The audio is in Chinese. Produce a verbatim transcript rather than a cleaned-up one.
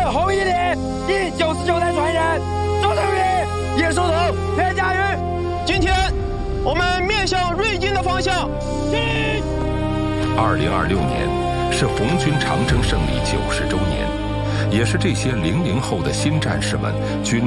红一里第九十九代传人周成宇、叶寿腾、田家瑜。 今天我们面向瑞金的方向。 二零二六年是红军长征胜利九十周年，也是这些零零后的新战士们军